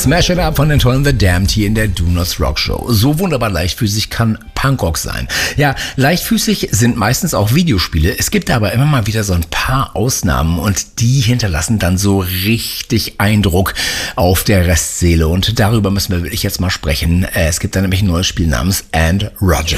Smash It Up von den tollen The Damned hier in der Do Not Rock Show. So wunderbar leichtfüßig kann Punkrock sein. Ja, leichtfüßig sind meistens auch Videospiele. Es gibt aber immer mal wieder so ein paar Ausnahmen und die hinterlassen dann so richtig Eindruck auf der Restseele. Und darüber müssen wir wirklich jetzt mal sprechen. Es gibt da nämlich ein neues Spiel namens And Roger.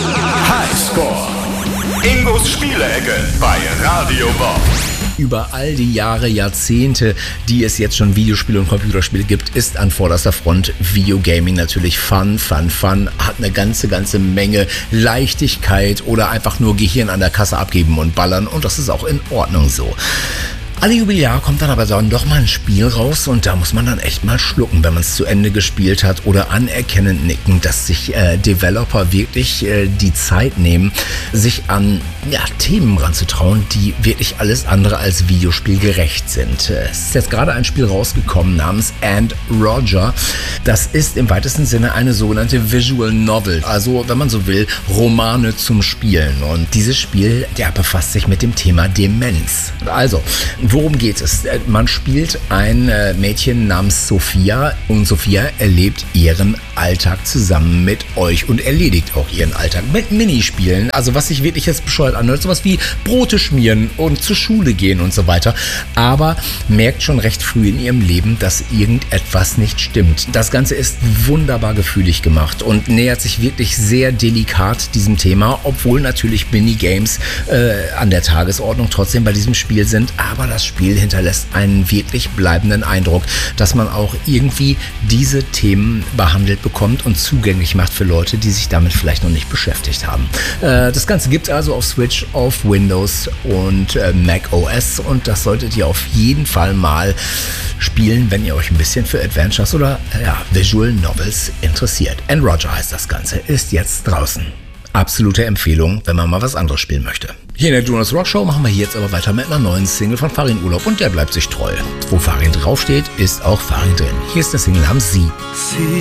Highscore. Ingos Spielecke bei Radio Bob. Über all die Jahre, Jahrzehnte, die es jetzt schon Videospiele und Computerspiele gibt, ist an vorderster Front Videogaming natürlich Fun, hat eine ganze Menge Leichtigkeit oder einfach nur Gehirn an der Kasse abgeben und ballern und das ist auch in Ordnung so. Alle Jubeljahre kommt dann aber dann doch mal ein Spiel raus und da muss man dann echt mal schlucken, wenn man es zu Ende gespielt hat oder anerkennend nicken, dass sich Developer wirklich die Zeit nehmen, sich an Themen ranzutrauen, die wirklich alles andere als videospielgerecht sind. Es ist jetzt gerade ein Spiel rausgekommen namens And Roger. Das ist im weitesten Sinne eine sogenannte Visual Novel, also wenn man so will, Romane zum Spielen. Und dieses Spiel, befasst sich mit dem Thema Demenz. Also, worum geht es? Man spielt ein Mädchen namens Sophia und Sophia erlebt ihren Alltag zusammen mit euch und erledigt auch ihren Alltag mit Minispielen. Also was sich wirklich jetzt bescheuert anhört, sowas wie Brote schmieren und zur Schule gehen und so weiter. Aber merkt schon recht früh in ihrem Leben, dass irgendetwas nicht stimmt. Das Ganze ist wunderbar gefühlig gemacht und nähert sich wirklich sehr delikat diesem Thema, obwohl natürlich Minigames an der Tagesordnung trotzdem bei diesem Spiel sind. Aber das Spiel hinterlässt einen wirklich bleibenden Eindruck, dass man auch irgendwie diese Themen behandelt bekommt und zugänglich macht für Leute, die sich damit vielleicht noch nicht beschäftigt haben. Das Ganze gibt es also auf Switch, auf Windows und Mac OS und das solltet ihr auf jeden Fall mal spielen, wenn ihr euch ein bisschen für Adventures oder Visual Novels interessiert. And Roger heißt das Ganze, ist jetzt draußen. Absolute Empfehlung, wenn man mal was anderes spielen möchte. Hier in der Do Not Rock Show machen wir jetzt aber weiter mit einer neuen Single von Farin Urlaub und der bleibt sich treu. Wo Farin draufsteht, ist auch Farin drin. Hier ist der Single namens Sie.